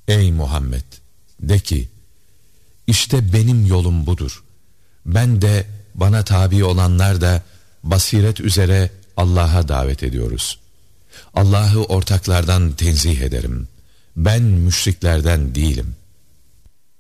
Ey Muhammed! De ki, işte benim yolum budur. Ben de, bana tabi olanlar da basiret üzere Allah'a davet ediyoruz. Allah'ı ortaklardan tenzih ederim. Ben müşriklerden değilim.